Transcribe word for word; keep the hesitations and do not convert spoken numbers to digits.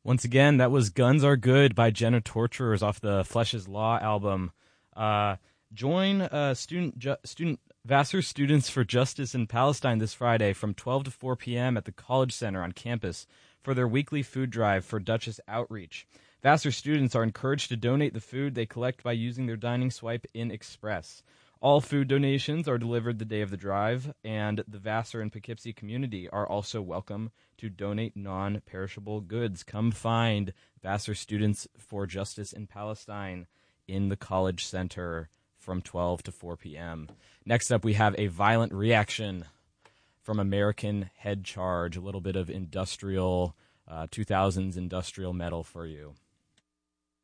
Once again, that was Guns Are Good by Jenna Torturers off the Flesh is Law album. Uh, join uh, student ju- student Vassar Students for Justice in Palestine this Friday from twelve to four p.m. at the College Center on campus for their weekly food drive for Duchess Outreach. Vassar students are encouraged to donate the food they collect by using their dining swipe in Express. All food donations are delivered the day of the drive, and the Vassar and Poughkeepsie community are also welcome to donate non-perishable goods. Come find Vassar Students for Justice in Palestine in the College Center from twelve to four p.m. Next up, we have a violent reaction from American Head Charge, a little bit of industrial, uh, two thousands industrial metal for you.